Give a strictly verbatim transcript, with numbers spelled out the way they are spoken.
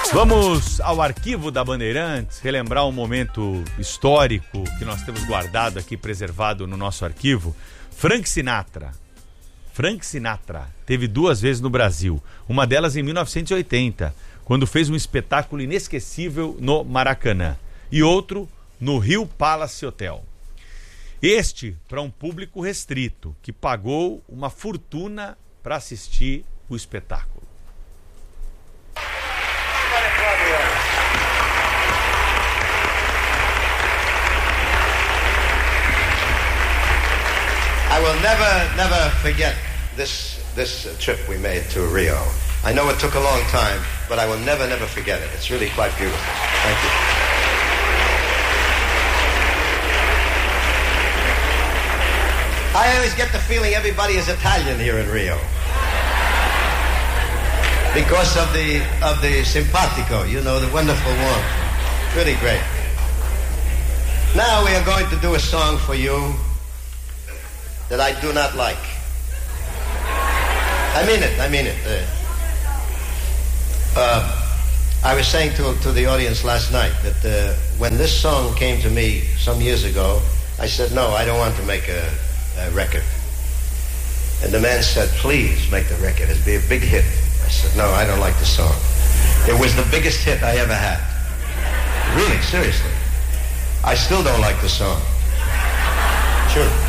Vamos ao arquivo da Bandeirantes, relembrar um momento histórico que nós temos guardado aqui, preservado no nosso arquivo. Frank Sinatra. Frank Sinatra teve duas vezes no Brasil. Uma delas em mil novecentos e oitenta, quando fez um espetáculo inesquecível no Maracanã. E outro no Rio Palace Hotel. Este para um público restrito, que pagou uma fortuna para assistir o espetáculo. I will never, never forget this this trip we made to Rio. I know it took a long time, but I will never, never forget it. It's really quite beautiful. Thank you. I always get the feeling everybody is Italian here in Rio. Because of the of the simpatico, you know, the wonderful warmth. Really great. Now we are going to do a song for you that I do not like. I mean it, I mean it. Uh, uh, I was saying to, to the audience last night that uh, when this song came to me some years ago, I said, no, I don't want to make a, a record. And the man said, please make the record. It'd be a big hit. I said, no, I don't like the song. It was the biggest hit I ever had. Really, seriously. I still don't like the song. Sure.